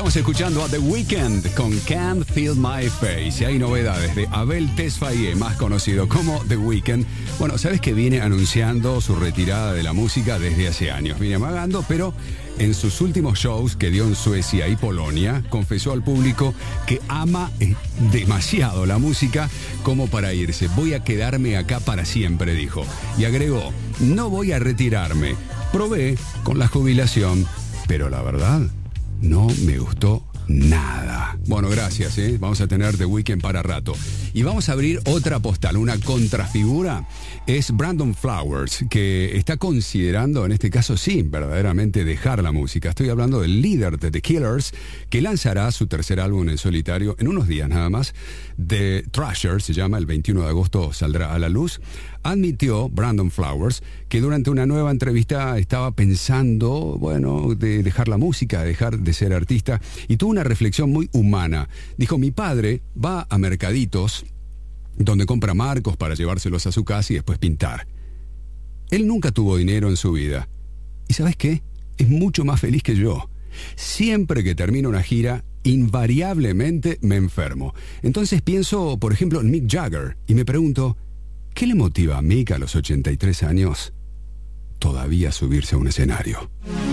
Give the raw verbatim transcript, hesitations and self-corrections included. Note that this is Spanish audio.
Estamos escuchando a The Weeknd con Can't Feel My Face. Y hay novedades de Abel Tesfaye, más conocido como The Weeknd. Bueno, sabes que viene anunciando su retirada de la música desde hace años. Viene amagando, pero en sus últimos shows que dio en Suecia y Polonia, confesó al público que ama demasiado la música como para irse. Voy a quedarme acá para siempre, dijo. Y agregó, no voy a retirarme. Probé con la jubilación, pero la verdad, no me gustó nada. Bueno, gracias, ¿eh? Vamos a tener The Weeknd para rato. Y vamos a abrir otra postal, una contrafigura. Es Brandon Flowers, que está considerando, en este caso sí, verdaderamente dejar la música. Estoy hablando del líder de The Killers, que lanzará su tercer álbum en solitario en unos días nada más. The Thrasher se llama, el veintiuno de agosto saldrá a la luz. Admitió Brandon Flowers que durante una nueva entrevista estaba pensando, bueno, de dejar la música, dejar de ser artista, y tuvo una reflexión muy humana. Dijo, mi padre va a mercaditos donde compra marcos para llevárselos a su casa y después pintar. Él nunca tuvo dinero en su vida. ¿Y sabes qué? Es mucho más feliz que yo. Siempre que termino una gira, invariablemente me enfermo. Entonces pienso, por ejemplo, en Mick Jagger y me pregunto, ¿qué le motiva a Mick a los ochenta y tres años todavía a subirse a un escenario?